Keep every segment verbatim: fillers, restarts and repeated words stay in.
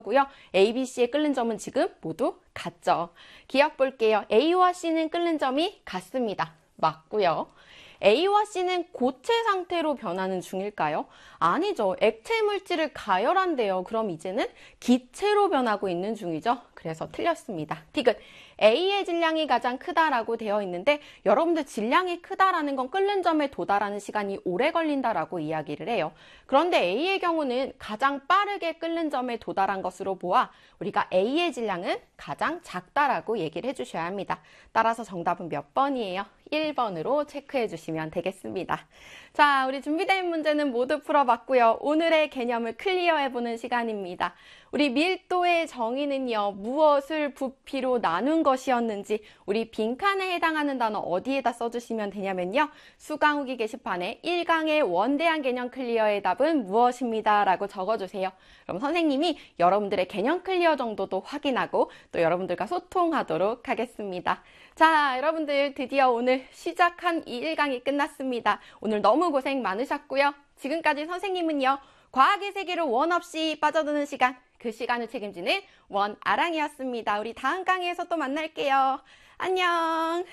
고요. A, B, C의 끓는 점은 지금 모두 같죠. 기억 볼게요. A와 C는 끓는 점이 같습니다. 맞고요. A와 C는 고체 상태로 변하는 중일까요? 아니죠. 액체 물질을 가열한대요. 그럼 이제는 기체로 변하고 있는 중이죠. 그래서 틀렸습니다. 디귿. A의 질량이 가장 크다라고 되어 있는데 여러분들 질량이 크다라는 건 끓는 점에 도달하는 시간이 오래 걸린다라고 이야기를 해요. 그런데 A의 경우는 가장 빠르게 끓는 점에 도달한 것으로 보아 우리가 A의 질량은 가장 작다라고 얘기를 해주셔야 합니다. 따라서 정답은 몇 번이에요? 일 번으로 체크해 주시면 되겠습니다. 자, 우리 준비된 문제는 모두 풀어봤고요. 오늘의 개념을 클리어해보는 시간입니다. 우리 밀도의 정의는요, 무엇을 부피로 나눈 것이었는지 우리 빈칸에 해당하는 단어 어디에다 써주시면 되냐면요. 수강후기 게시판에 일 강의 원대한 개념 클리어의 답은 무엇입니다 라고 적어주세요. 그럼 선생님이 여러분들의 개념 클리어 정도도 확인하고 또 여러분들과 소통하도록 하겠습니다. 자, 여러분들 드디어 오늘 시작한 이 일 강이 끝났습니다. 오늘 너무 고생 많으셨고요. 지금까지 선생님은요, 과학의 세계로 원 없이 빠져드는 시간, 그 시간을 책임지는 원아랑이었습니다. 우리 다음 강의에서 또 만날게요. 안녕.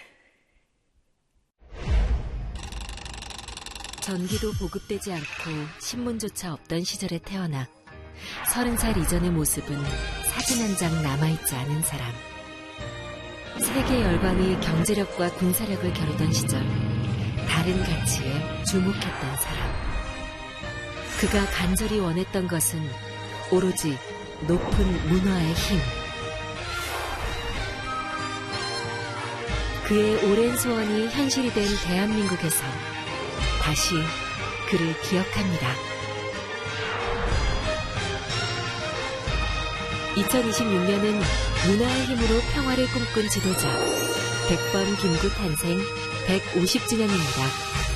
전기도 보급되지 않고 신문조차 없던 시절에 태어나 서른 살 이전의 모습은 사진 한 장 남아있지 않은 사람. 세계 열방이 경제력과 군사력을 겨루던 시절 다른 가치에 주목했던 사람. 그가 간절히 원했던 것은 오로지 높은 문화의 힘. 그의 오랜 소원이 현실이 된 대한민국에서 다시 그를 기억합니다. 이천이십육 년은 문화의 힘으로 평화를 꿈꾼 지도자 백 번 김구 탄생 백오십 주년입니다.